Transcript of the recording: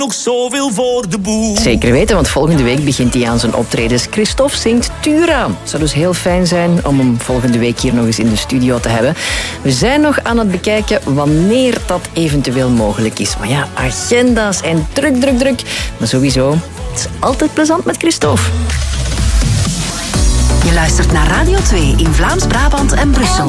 Nog zoveel voor de boeg. Zeker weten, want volgende week begint hij aan zijn optredens. Christophe zingt Tura. Het zou dus heel fijn zijn om hem volgende week hier nog eens in de studio te hebben. We zijn nog aan het bekijken wanneer dat eventueel mogelijk is. Maar ja, agenda's en druk. Maar sowieso, het is altijd plezant met Christophe. Je luistert naar Radio 2 in Vlaams-Brabant en Brussel.